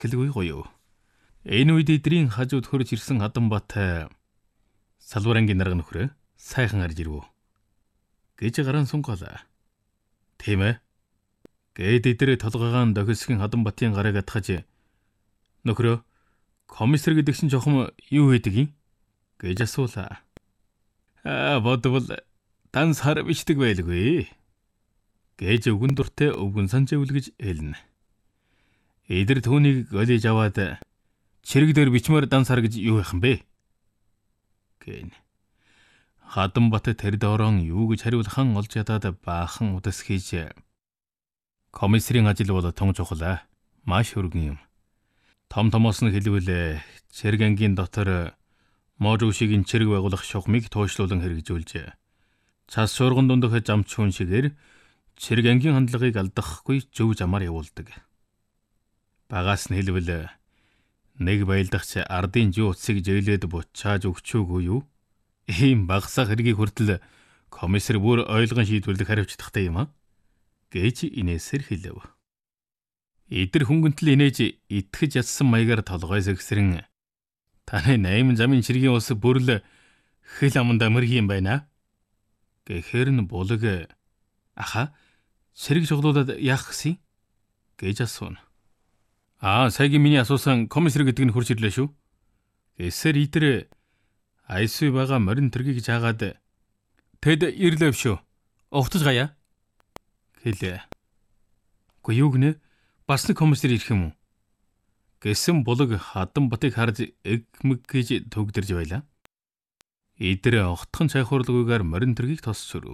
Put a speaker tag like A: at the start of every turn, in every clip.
A: гэлгүй гоё. Энэ үед эдрийн хажууд хөрж ирсэн Хатанбат салбарангийн нарга нөхрөө сайхан харж ирв. Гэж гаран сунгалаа. Тийм ээ. Гэд эдрээ толгойгаан дохисхийн Хатанбатын гарыг атгаж нөхрөө комиссар гэдэг чинь жоохон юу хийдэг юм? Гэж асуулаа. Бодвол данс хар бичдэг байлгүй. Гэж өвгөн дуртай өвгөн санживлгэж хэлнэ. Эдэр түүнийг олиж аваад чирэг дээр бичмээр данс хар гэж юу яхан бэ? Гэн. Хатанбат тэр доорон юу гэж хариулхан олж ядаад баахан удас хийж комиссарын ажил бол тун чухал. Маш хөргөн юм. Том томоос нь хэлвэл чирэг ангийн дотор можушигийн чирэг байгуулах шугамыг туушлуулан хэрэгжүүлж цас шуурган дундах замч хүн шигээр чирэг ангийн хандлагыг алдахгүй зөв замаар явуулдаг. Багаас нь хэлвэл нэг байлдагч ардын жуу утсыг жийлээд буцааж өгчөөгүй юу? Ийм багсаа хэргийг хүртэл комиссар бүр ойлгон шийдвэрлэх хариуцлагатай юм аа? Гэж инээсэр хэлв. Эдэр хөнгөнтөл инээж итгэж ядсан маягаар толгой сэгсрэн таны 8 замын чиргийн ус бүрл хэл аманд амирх юм байна. Гэхээр нь булаг аха чирэг жуглуулад яах гэсэн? Гэж асууна. Саягийн миний асуусан комиссар гэдэг нь хурж ирлээ шүү. Гэсээр эдэр айсүй байгаа морин тэргийг жаагаад тэд ирлээ шүү. Угтаж гаяа. Хэлээ. Үгүй юу гинэ? Бас нэг комиссар ирэх юм уу? Гэсэн булаг Хатанбатыг харж эгмэг гэж төгдөрж байлаа. Эдэр огтхон цайхуурлгүйгээр морин тэргийг тосч өрөв.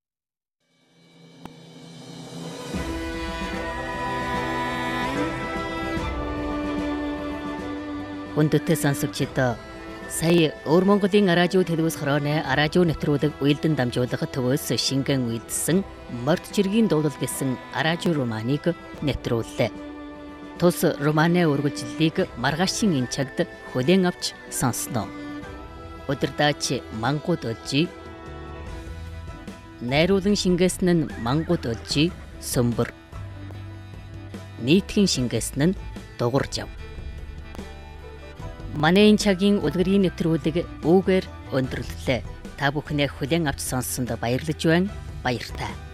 B: Хүндэтгэл сонсогчдоо сая Өвөр Монголын радио телевиз хорооны радио нэвтрүүлэг уялдан дамжуулах төвөөс шингэн үйдсэн Морд чиргийн дуулал гэсэн радио романыг нэвтрүүллээ. Тус романы үргэлжлэлийг маргаашийн энэ цагт хүлээн авч сонсноо. Өдөрдаач мангууд олжи. Найруулан шингээсэн нь мангууд олжи сөмбөр. Нийтхэн шингээсэн нь дугур жав. Манай энэ цагийн үлгэрийн нэвтрүүлэг үүгээр өндөрлөлөө. Та бүхнээ хүлээн авч сонссонд баярлаж байна. Баяртай.